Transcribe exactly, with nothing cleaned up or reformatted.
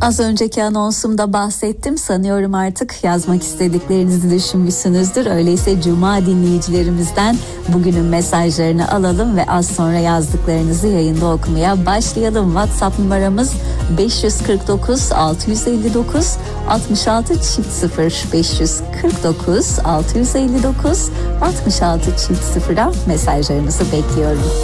Az önceki anonsumda bahsettim. Sanıyorum artık yazmak istediklerinizi düşünmüşsünüzdür. Öyleyse Cuma dinleyicilerimizden bugünün mesajlarını alalım ve az sonra yazdıklarınızı yayında okumaya başlayalım. WhatsApp numaramız beş yüz kırk dokuz altı yüz elli dokuz altmış altı çift sıfır beş yüz kırk dokuz altı yüz elli dokuz altmış altı çift sıfıra mesajlarınızı bekliyorum.